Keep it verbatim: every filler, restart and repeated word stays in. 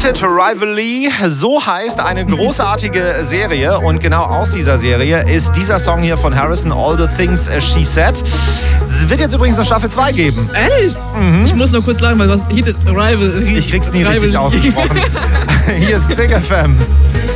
Heated Rivalry, so heißt eine großartige Serie und genau aus dieser Serie ist dieser Song hier von Harrison, All the Things She Said. Es wird jetzt übrigens eine Staffel zwei geben. Ehrlich? Mhm. Ich muss nur kurz sagen, weil was Heated Rivalry... Ich krieg's nie richtig ausgesprochen. Hier ist Big F M.